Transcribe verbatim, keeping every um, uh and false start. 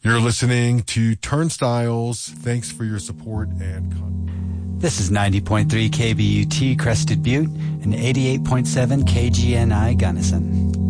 You're listening to Turnstiles. Thanks for your support and content. This is ninety point three K B U T Crested Butte and eighty-eight point seven K G N I Gunnison.